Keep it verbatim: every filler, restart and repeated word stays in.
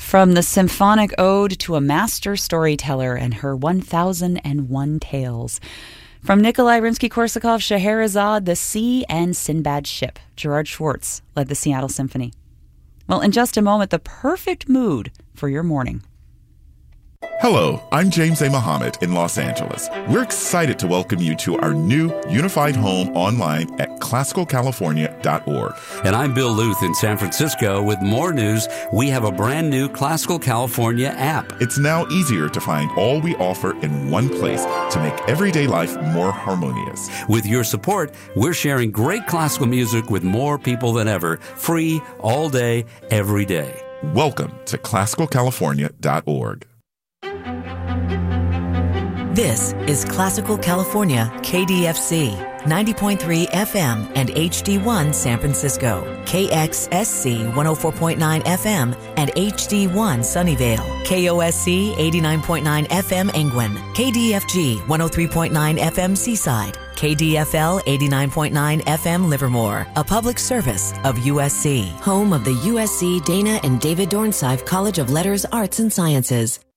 From the symphonic ode to a master storyteller and her one thousand one tales. From Nikolai Rimsky-Korsakov's Scheherazade, the Sea, and Sinbad's Ship, Gerard Schwartz led the Seattle Symphony. Well, in just a moment, the perfect mood for your morning. Hello, I'm James A. Muhammad in Los Angeles. We're excited to welcome you to our new unified home online at classical california dot org. And I'm Bill Luth in San Francisco with more news. We have a brand new Classical California app. It's now easier to find all we offer in one place to make everyday life more harmonious. With your support, we're sharing great classical music with more people than ever, free, all day, every day. Welcome to classical california dot org. This is Classical California, K D F C, ninety point three F M and H D one San Francisco, K X S C one oh four point nine F M and H D one Sunnyvale, K O S C eighty-nine point nine F M Engwin, K D F G one oh three point nine F M Seaside, K D F L eighty-nine point nine F M Livermore, a public service of U S C, home of the U S C Dana and David Dornsife College of Letters, Arts, and Sciences.